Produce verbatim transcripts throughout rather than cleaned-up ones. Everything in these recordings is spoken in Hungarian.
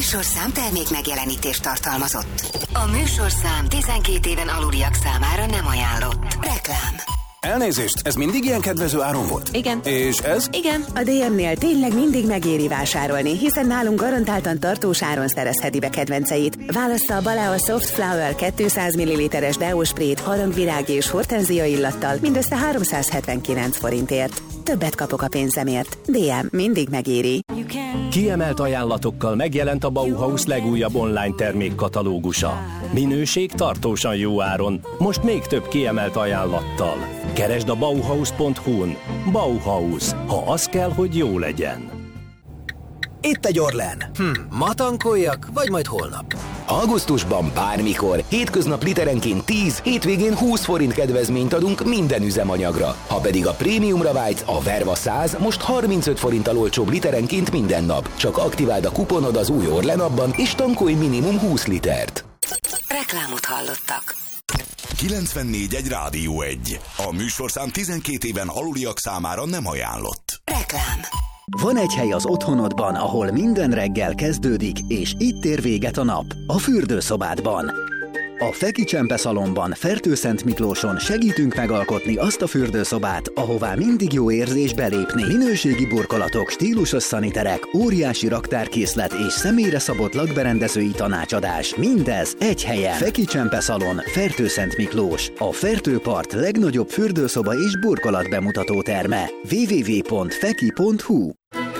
műsorszám termék megjelenítést tartalmazott. A műsorszám tizenkét éven aluliak számára nem ajánlott. Reklám. Elnézést, ez mindig ilyen kedvező áron volt? Igen. És ez? Igen. A dé em-nél tényleg mindig megéri vásárolni, hiszen nálunk garantáltan tartós áron szerezheti be kedvenceit. Válassza a Balea Soft Flower kétszáz milliliteres deósprét harangvirág és hortenzia illattal mindössze háromszázhetvenkilenc forintért. Többet kapok a pénzemért. dé em mindig megéri. Kiemelt ajánlatokkal megjelent a Bauhaus legújabb online termékkatalógusa. Minőség tartósan jó áron, most még több kiemelt ajánlattal. Keresd a bauhaus pont hu-n. Bauhaus, ha az kell, hogy jó legyen. Itt egy Orlen. Hm, ma tankoljak, vagy majd holnap? Augusztusban bármikor, hétköznap literenként tíz, hétvégén húsz forint kedvezményt adunk minden üzemanyagra. Ha pedig a prémiumra vágysz, a Verva száz most harmincöt forinttal olcsóbb literenként minden nap. Csak aktiváld a kuponod az új Orlen appban, és tankolj minimum húsz litert. Reklámot hallottak. kilencvennégy egy Rádió egy. A műsorszám tizenkét éven aluliak számára nem ajánlott. Reklám. Van egy hely az otthonodban, ahol minden reggel kezdődik, és itt ér véget a nap. A fürdőszobádban. A Feki Csempe Szalonban, Fertőszent Miklóson segítünk megalkotni azt a fürdőszobát, ahová mindig jó érzés belépni. Minőségi burkolatok, stílusos szaniterek, óriási raktárkészlet és személyre szabott lakberendezői tanácsadás. Mindez egy helyen. Feki Csempe Szalon, Fertőszent Miklós. A Fertőpart legnagyobb fürdőszoba és burkolat bemutató terme. double-u double-u double-u pont feki pont hu.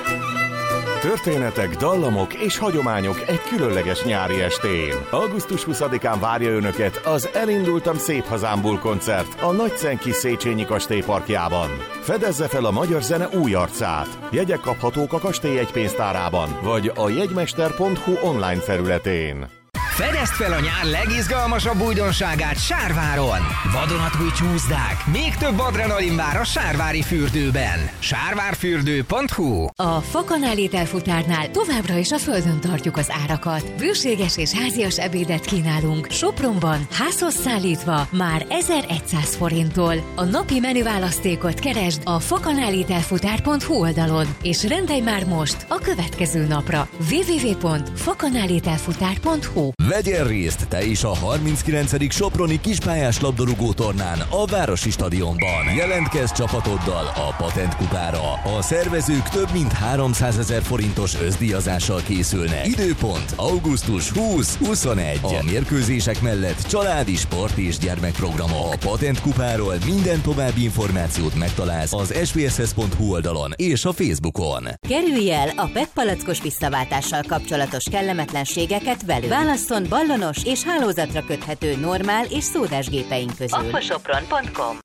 Történetek, dallamok és hagyományok egy különleges nyári estén. augusztus huszadikán várja Önöket az Elindultam szép hazámból koncert a Nagyszenki Széchenyi Kastély parkjában. Fedezze fel a magyar zene új arcát. Jegyek kaphatók a kastély jegypénztárában, vagy a jegymester pont hu online felületén. Fedezd fel a nyár legizgalmasabb újdonságát Sárváron! Vadonatúj csúszdák, még több adrenalin vár a sárvári fürdőben. sárvárfürdő pont hu. A Fakanál ételfutárnál továbbra is a földön tartjuk az árakat. Bőséges és házias ebédet kínálunk Sopronban, házhoz szállítva már ezerszáz forinttól. A napi menüválasztékot keresd a fakanál ételfutár pont hu oldalon, és rendelj már most a következő napra. double-u double-u double-u pont fakanál ételfutár pont hu. Vegyél részt te is a harminckilencedik Soproni kispályás labdarúgó tornán a Városi Stadionban. Jelentkezz csapatoddal a Patent kupára. A szervezők több mint háromszázezer forintos összdíjazással készülnek. Időpont augusztus huszadika-huszonegyedike. A mérkőzések mellett családi, sport és gyermekprogramok. A Patent kupáról minden további információt megtalálsz az es vé es es pont hu oldalon és a Facebookon. Kerülj el a pé e pé-palackos visszaváltással kapcsolatos kellemetlenségeket velünk. Válasszon ballonos és hálózatra köthető normál és szódás gépeink közül. aquasopron pont com.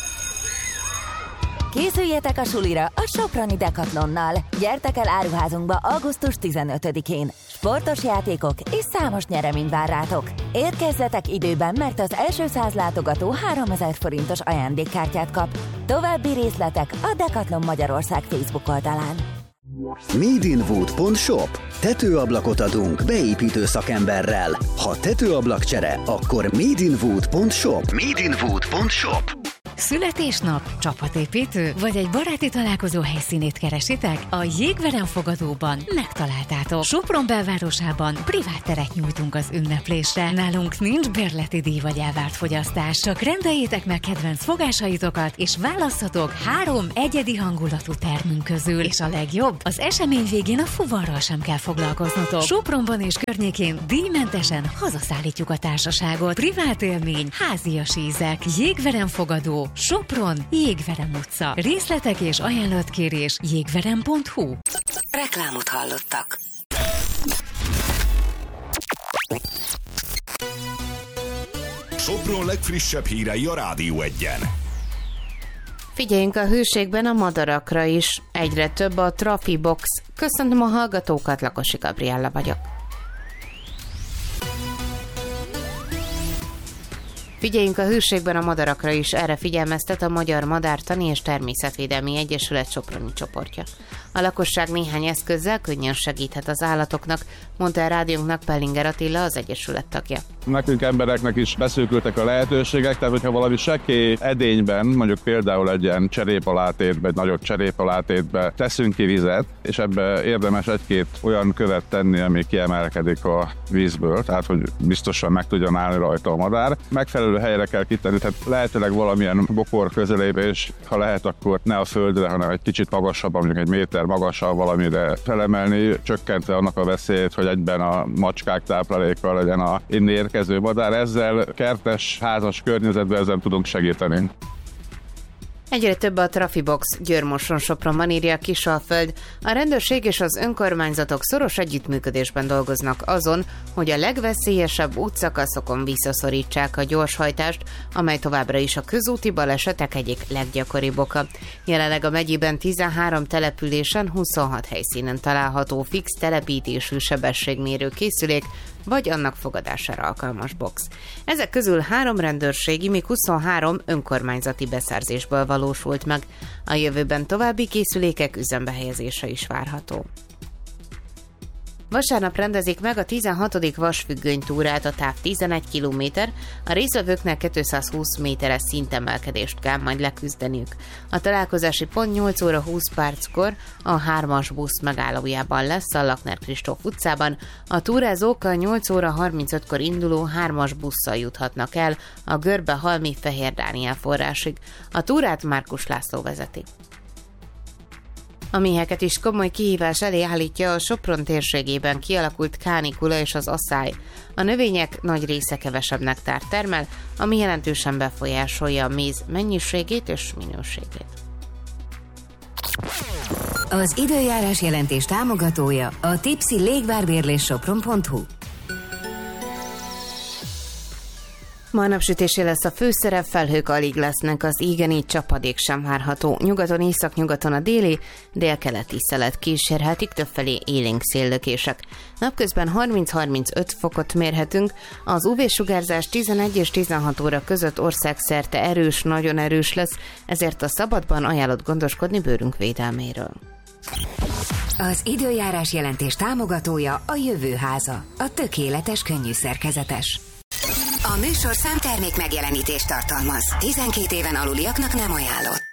Készüljetek a sulira a Soproni Decathlonnal. Gyertek el áruházunkba augusztus tizenötödikén. Sportos játékok és számos nyeremény vár rátok. Érkezzetek időben, mert az első száz látogató háromezer forintos ajándékkártyát kap. További részletek a Decathlon Magyarország Facebook oldalán. made in wood pont shop. Tetőablakot adunk beépítő szakemberrel. Ha tetőablakcsere, akkor made in wood pont shop. made in wood pont shop. Születésnap, csapatépítő, vagy egy baráti találkozó helyszínét keresitek? A Jégverem fogadóban megtaláltátok. Sopron belvárosában privát teret nyújtunk az ünneplésre. Nálunk nincs bérleti díj vagy elvárt fogyasztás, csak rendeljétek meg kedvenc fogásaitokat, és válasszatok három egyedi hangulatú termünk közül. És a legjobb, az esemény végén a fuvarral sem kell foglalkoznotok. Sopronban és környékén díjmentesen hazaszállítjuk a társaságot. Privát élmény, házias ízek, Jégverem fogadó, Sopron, Jégverem utca. Részletek és ajánlatkérés jégverem pont hu. Reklámot hallottak. Sopron legfrissebb hírei a Rádió egyen. Figyeljünk a hőségben a madarakra is. Egyre több a Trafibox. Köszöntöm a hallgatókat, Lakosi Gabriella vagyok. Figyeljünk a hőségben a madarakra is, erre figyelmeztet a Magyar Madártani és Természetvédelmi Egyesület soproni csoportja. A lakosság néhány eszközzel könnyen segíthet az állatoknak, mondta a rádiónknak Pellinger Attila, az egyesület tagja. Nekünk embereknek is beszűkültek a lehetőségek, tehát hogyha valami sekély edényben, mondjuk például egy ilyen cserépalátétbe, egy nagyobb cserépalátétbe teszünk ki vizet, és ebbe érdemes egy-két olyan követ tenni, ami kiemelkedik a vízből, tehát hogy biztosan meg tudjon állni rajta a madár. Megfelelő helyre kell kitenni, tehát lehetőleg valamilyen bokor közelébe, és ha lehet, akkor ne a földre, hanem egy kicsit magasabb, mondjuk egy méter magasabb valamire felemelni, csökkentve annak a veszélyét, hogy egyben a macskák tápláléka legyen a inni érkező madár. Ezzel kertes, házas környezetben ezen tudunk segíteni. Egyre több a Trafibox Győr-Moson-Sopronban, írja Kisalföld. A rendőrség és az önkormányzatok szoros együttműködésben dolgoznak azon, hogy a legveszélyesebb útszakaszokon visszaszorítsák a gyorshajtást, amely továbbra is a közúti balesetek egyik leggyakoribb oka. Jelenleg a megyében tizenhárom településen huszonhat helyszínen található fix telepítésű sebességmérő készülék, vagy annak fogadására alkalmas box. Ezek közül három rendőrségi, míg huszonhárom önkormányzati beszerzésből valósult meg. A jövőben további készülékek üzembe helyezése is várható. Vasárnap rendezik meg a tizenhatodik vasfüggönytúrát, a táv tizenegy kilométer, a résztvevőknek kétszázhúsz méteres szintemelkedést kell majd leküzdeniük. A találkozási pont nyolc óra húsz perckor a hármas busz megállójában lesz, a Lakner Kristóf utcában. A túrázók a nyolc óra harmincötkor induló hármas busszal juthatnak el a Görbe-Halmi Fehér Dániel forrásig. A túrát Márkus László vezeti. A méheket is komoly kihívás elé állítja a Sopron térségében kialakult kánikula és az asszály. A növények nagy része kevesebb nektárt termel, ami jelentősen befolyásolja a méz mennyiségét és minőségét. Az időjárás jelentés támogatója a Tipsy légvárbérlés sopron pont hu. Ma napsütésé lesz a főszerep, felhők alig lesznek, az égen így csapadék sem várható. Nyugaton, északnyugaton a déli, délkeleti szelet kísérhetik, többfelé élénk széllökések. Napközben harminc-harmincöt fokot mérhetünk, az ú vé-sugárzás tizenegy és tizenhat óra között országszerte erős, nagyon erős lesz, ezért a szabadban ajánlott gondoskodni bőrünk védelméről. Az időjárás jelentés támogatója a Jövőháza, a tökéletes könnyű szerkezetes. A műsorszám termék megjelenítést tartalmaz. tizenkét éven aluliaknak nem ajánlott.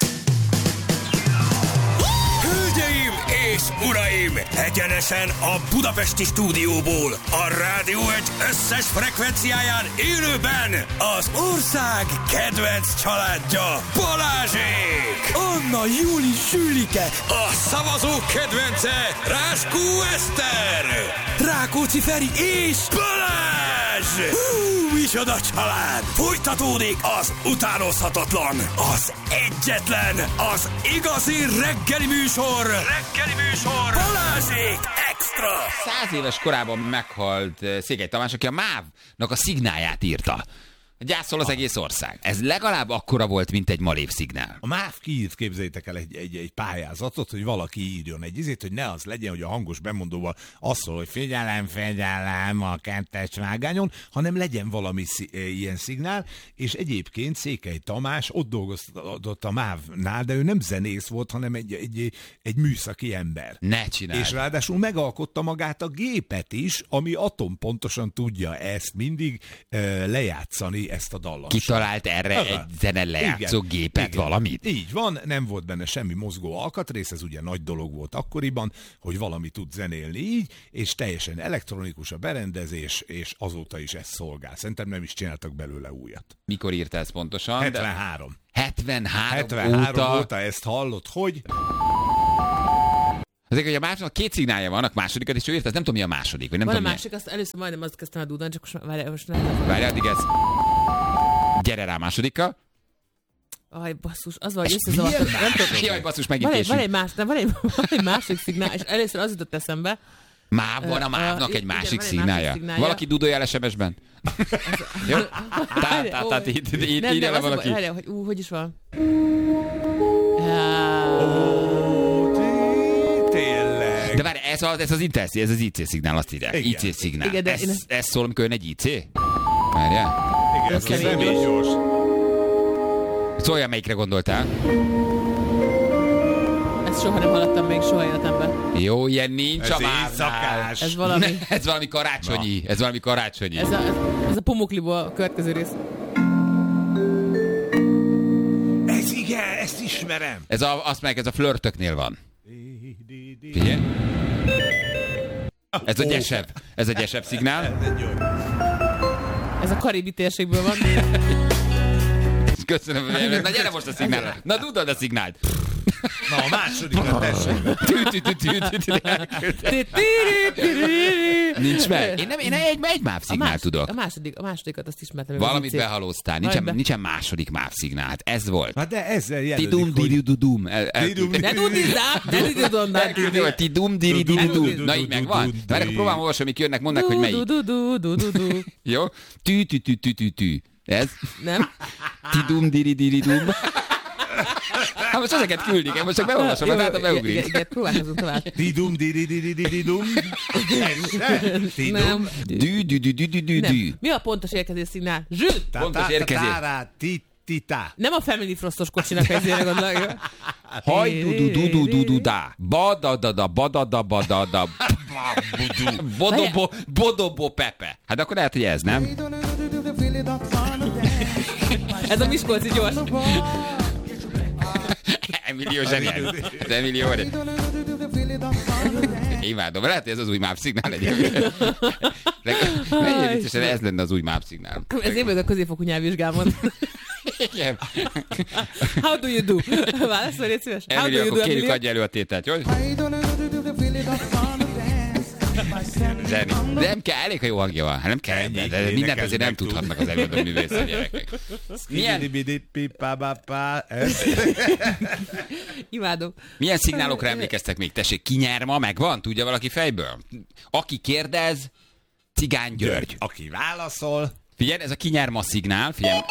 Hölgyeim és uraim! Egyenesen a budapesti stúdióból, a Rádió egy összes frekvenciáján élőben az ország kedvenc családja, Balázsék! Anna, Júli, Sülike! A szavazók kedvence, Ráskó Eszter! Rákóczi Feri és Balázs! Hú, micsoda család! Folytatódik az utánozhatatlan, az egyetlen, az igazi reggeli műsor! Reggeli műsor! Balázsék Extra! Száz éves korában meghalt Székely Tamás, aki a mávnak a szignálját írta. Gyászol az egész ország. Ez legalább akkora volt, mint egy malév szignál. A MÁV kiírt, képzeljétek el egy, egy, egy pályázatot, hogy valaki írjon egy izét, hogy ne az legyen, hogy a hangos bemondóval azt szól, hogy figyelem, figyelem a kettes vágányon, hanem legyen valami szí- ilyen szignál, és egyébként Székely Tamás ott dolgozott a mávnál, de ő nem zenész volt, hanem egy, egy, egy műszaki ember. Ne csinálj. És ráadásul megalkotta magát a gépet is, ami atompontosan tudja ezt mindig uh, lejátszani, ezt a dallamot. Kitalált erre Aha. egy zene lejátszó igen, gépet igen. valamit? Így van, nem volt benne semmi mozgó alkatrész, ez ugye nagy dolog volt akkoriban, hogy valami tud zenélni így, és teljesen elektronikus a berendezés, és azóta is ezt szolgál. Szerintem nem is csináltak belőle újat. Mikor írta ez pontosan? hetvenhárom. hetvenhárom, hetvenhárom óta... óta ezt hallott, hogy... Azért, hogy a másodnak két szignálja van, a másodikat is ő írt, nem tudom, mi a második. Vagy nem van tudom, a másik, azt először majdnem azt kezdtem a dúdán, csak most várjál, most nem. Várjál, addig ez. Gyere rá másodikkal. Aj, basszus, az van, hogy összezavartam. Jaj, basszus, megint késünk. Van egy, más, van, egy, van egy másik szignál, és először az jutott eszembe. Máv van a mávnak uh, egy másik igen, szignálja. szignálja. Valaki dudolja es em es-ben? Jó? Tehát így írja le valaki. Várjál, hogy ú, hogy is van? De várj, ez az, ez az Interci, ez az í cé szignál, azt írják. í cé szignál. Igen, ez, én... ez szól, amikor jön egy í cé? Várjál? Igen, ez az nem így gyors. Szóljál, melyikre gondoltál? Ezt soha nem hallottam még soha életemben. Jó, ilyen nincs Ez a mávnál. éjszakás. Ez valami... Ez valami karácsonyi. Ez valami karácsonyi. Ez a, ez, ez a Pumukliból a következő rész. Ez igen, ezt ismerem. Ez a, azt meg ez a flörtöknél van. Figyelj. Ez a gyesebb. Ez a gyesebb szignál. Ez a karibi térségből van. Köszönöm, hogy na gyere most a szignálra. Na tudod a szignált. Na a másodikra tessék. Nincs meg. Én, nem, én egy, egy máv szignál tudok. A, második, a másodikat azt ismertem. Valamit behalóztál. Nincsen, be. nincsen második máv szignál. Hát ez volt. Hát de ezzel jelölik, Tidum didududum. Ne tudizá, ne tudizá. Tidum didududum. Na így megvan. Várj, akkor próbálom olvasni, amik jönnek, mondd meg, hogy melyik. Jó? Tű, tű, tű, tű, tű, tű. Ez? Nem. Tidum dirididum. Hát most ezeket küldik, én most csak beolvasom, mert hát a beugrik. Igen, próbálkozunk tovább. Tidum dirididididum. Nem. Dű, dű, dű, dű, dű, dű, dű. Mi a pontos érkezés szignál? Zsűt! Pontos érkezés. Tita. Nem a Family Frostos kocsinak ezért gondolja. Haj, du, du, du, du, du, du, da. Badadada, badada, badada. Bodobo, bodobo, pepe. Hát akkor lehet, hogy ez, nem? Ez a Miskolci gyors. Emilio zseniális. Ez Emilio. Imádom. Lehet, hogy ez az új map szignál egyébként. Mennyire viccesen, ez lenne az új map szignál. Ez én vagyok a középfokú nyelvvizsgámon. Igen. How do you do? Válaszolj, légy szíves. How Emilio, do you akkor do, kérjük, Emilio? adj elő a tételt, jó? Zseni. De nem kell, elég, ha jó hangja van. Hát nem kell, de, de mindent azért nem tudhatnak az előadó művészek gyerekek. Milyen... Imádom. Milyen szignálokra emlékeztek még? Tessék, ki nyer ma? Megvan? Tudja valaki fejből? Aki kérdez, Cigány György. Aki válaszol. Figyelj, ez a ki nyer ma szignál. Figyelj.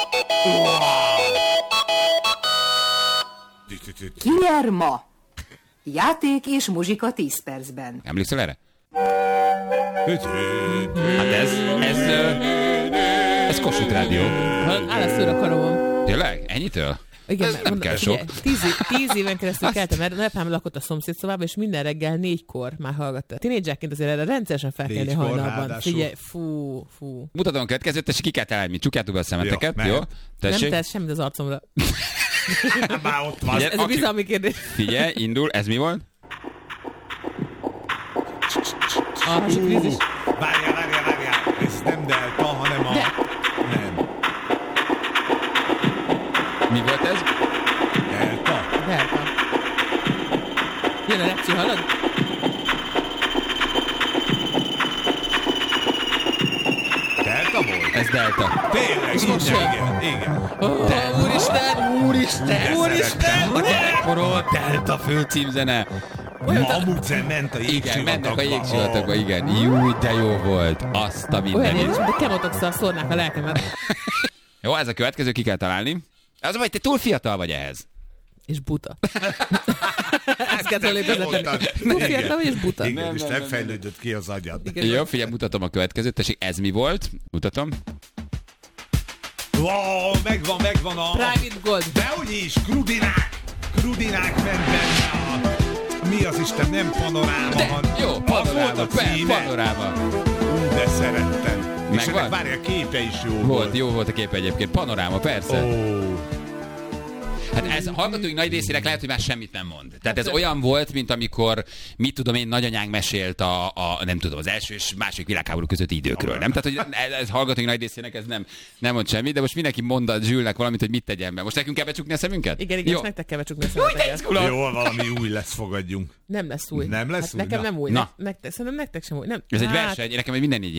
Ki nyer ma? Játék és muzsika tíz percben. Emlékszel erre? Hát ez, ez, ez Kossuth Rádió. Áll a szőr a karomon. Tényleg? Ennyitől? Igen, ez nem kell sok. Tíz, tíz éven keresztül keltem, mert nagyapám lakott a szomszédszobában, és minden reggel négykor már hallgatta. Tínédzserként azért erre rendszeresen fel kellni hajnalban. Figyelj, fú, fú. Mutatom a következőt, tessék, ki kell találni. Csukjátok be a szemeteket, jó? jó? Nem tesz semmit az arcomra. Már ott van. Ez a bizalmi kérdés. Figyelj, indul, ez mi volt? A hasikrízis. Várjál, várjál, várjál. Ez nem delta, hanem a... De. Nem. Mi volt ez? Delta. Delta. Jön a repcsi, hallod? Delta volt? Ez delta. Tényleg, most igen, igen. Oh, De, úristen! Úristen! Úristen! A gyerekkorom, delta főcímzene. Mamutsen ment a jégsivatagba. Igen, mennek a jégsivatagba, igen. Júj, de jó volt. Azt a Olyan mindenit. érzés, mint a kemotoxal szórnák a lelkemet. Jó, ez a következő, ki kell találni. Az vagy, te túl fiatal vagy ehhez. És buta. Ezt kell tőlük vezetni. Túl fiatal vagy, és buta. Igen, Nem, és nem, nem nem, fejlődött ki az agyad. Igen. Jó, figyelj, mutatom a következőt. Tessék, ez mi volt? Mutatom. Wow, megvan, megvan a... Private Gold. Dehogy is, krudinák! Krudinák ment benne a... Mi az Isten, nem panoráma, De, hanem... jó, panoráma, a címe. panoráma. Ú, de szerettem. És Megvan? ennek várja, a képe is jó volt. Volt, jó volt a kép egyébként. Panoráma, persze. Oh. Hát ez a hallgatóink nagy részének lehet, hogy már semmit nem mond. Tehát ez olyan volt, mint amikor, mit tudom én, nagyanyánk mesélt a, a nem tudom, az első és második világháború közötti időkről. Nem? Tehát, hogy ez, ez hallgatóink nagy részének ez nem, nem mond semmit, de most mindenki mond a Zsülnek valamit, hogy mit tegyen be. Most nekünk kell becsukni a szemünket? Igen, igen, jó. és nektek kell becsukni a szemeteket. Jó, valami új lesz, fogadjunk. Nem lesz új. Nem lesz hát új? Nekem Na. nem új. Na. Ne, nektek, szerintem nektek sem új. Nem. Ez egy Hát, verseny, nekem egy minden így